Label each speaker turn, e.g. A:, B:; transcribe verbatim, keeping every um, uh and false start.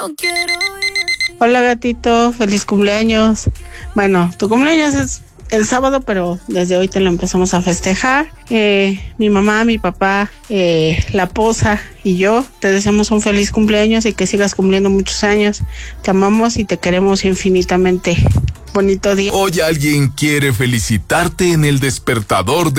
A: Hola gatito, feliz cumpleaños. Bueno, tu cumpleaños es el sábado, pero desde hoy te lo empezamos a festejar. Eh, mi mamá, mi papá, eh, la Posa y yo te deseamos un feliz cumpleaños y que sigas cumpliendo muchos años. Te amamos y te queremos infinitamente. Bonito día.
B: Hoy alguien quiere felicitarte en el despertador de